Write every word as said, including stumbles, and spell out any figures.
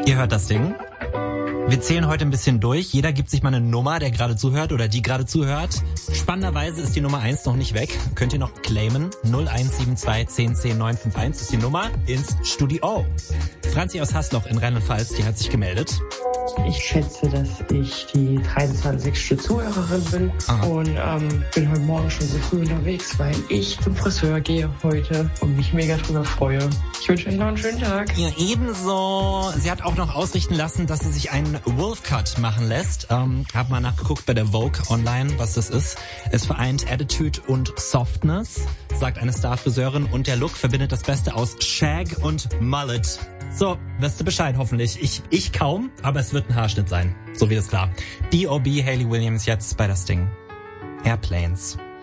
Ihr hört das Ding. Wir zählen heute ein bisschen durch. Jeder gibt sich mal eine Nummer, der gerade zuhört oder die gerade zuhört. Spannenderweise ist die Nummer eins noch nicht weg. Könnt ihr noch claimen. null eins sieben zwei eins null zehn neun fünf eins ist die Nummer ins Studio. Franzi aus Hasloch in Rheinland-Pfalz, die hat sich gemeldet. Ich schätze, dass ich die dreiundzwanzigste Zuhörerin bin. Aha. Und ähm, bin heute Morgen schon so früh unterwegs, weil ich zum Friseur gehe heute und mich mega drüber freue. Ich wünsche euch noch einen schönen Tag. Ja, ebenso. Sie hat auch noch ausrichten lassen, dass sie sich einen Wolf-Cut machen lässt. Ähm, hab mal nachgeguckt bei der Vogue online, was das ist. Es vereint Attitude und Softness, sagt eine Star-Friseurin. Und der Look verbindet das Beste aus Shag und Mullet. So, weißt du Bescheid hoffentlich. Ich ich kaum, aber es wird ein Haarschnitt sein. So wie das klar. D O B Hayley Williams jetzt bei das Ding. Airplanes.